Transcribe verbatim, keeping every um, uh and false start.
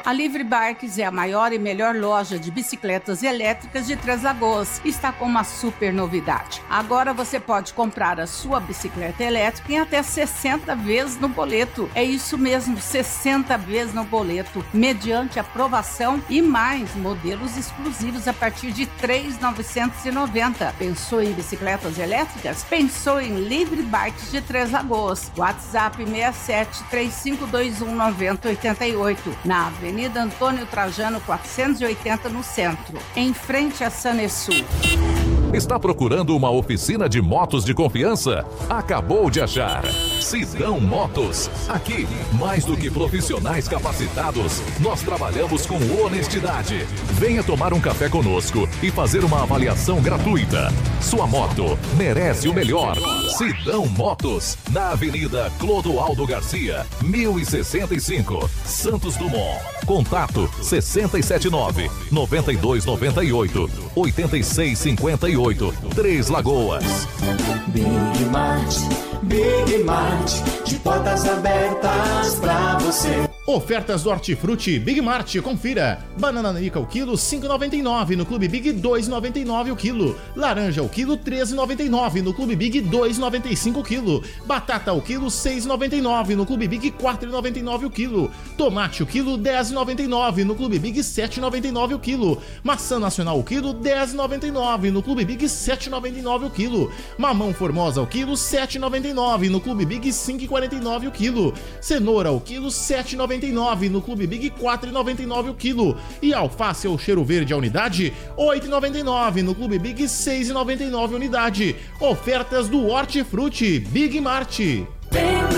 A Livre Bikes é a maior e melhor loja de bicicletas elétricas de Três Lagoas. Está com uma super novidade. Agora você pode comprar a sua bicicleta elétrica em até sessenta vezes no boleto. É isso mesmo, sessenta vezes no boleto, mediante aprovação e mais modelos exclusivos a partir de três mil novecentos e noventa reais. Pensou em bicicletas elétricas? Pensou em Livre Bikes de Três Lagoas. WhatsApp seis sete três cinco dois um nove zero oito oito, na Avenida Antônio Trajano quatrocentos e oitenta, no centro, em frente a Sanesul. Está procurando uma oficina de motos de confiança? Acabou de achar. Sidão Motos. Aqui, mais do que profissionais capacitados, nós trabalhamos com honestidade. Venha tomar um café conosco e fazer uma avaliação gratuita. Sua moto merece o melhor. Sidão Motos, na Avenida Clodoaldo Garcia, mil e sessenta e cinco, Santos Dumont. Contato sessenta e sete nove, noventa e dois noventa e oito, oitenta e seis cinquenta e oito, Três Lagoas. Big Mart, Big Mart, de portas abertas pra você. Ofertas do Hortifruti Big Mart, confira. Banana nanica o quilo cinco reais e noventa e nove centavos, no Clube Big dois reais e noventa e nove centavos o quilo. Laranja o quilo treze reais e noventa e nove centavos, no Clube Big dois reais e noventa e cinco centavos o quilo. Batata o quilo seis reais e noventa e nove centavos, no Clube Big quatro reais e noventa e nove centavos o quilo. Tomate o quilo dez reais e noventa e nove centavos, no Clube Big sete reais e noventa e nove centavos o quilo. Maçã nacional o quilo dez reais e noventa e nove centavos, no Clube Big sete reais e noventa e nove centavos o quilo. Mamão formosa o quilo sete reais e noventa e nove centavos, no Clube Big cinco reais e quarenta e nove centavos o quilo. Cenoura o quilo sete reais e noventa e nove centavos, no Clube Big quatro reais e noventa e nove centavos o quilo. E alface ou cheiro verde a unidade oito reais e noventa e nove centavos, no Clube Big seis reais e noventa e nove centavos a unidade. Ofertas do Hortifruti Big Mart.